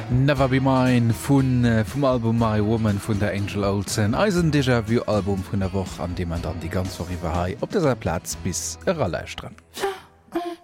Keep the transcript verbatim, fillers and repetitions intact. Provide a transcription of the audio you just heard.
Never Be Mine vun äh, vum Album My Woman vun der Angel Olsen Eisen Déjà vu Album vun der Woche, an dem man dann die ganz Woche hai op dieser Platz bis Erlästren.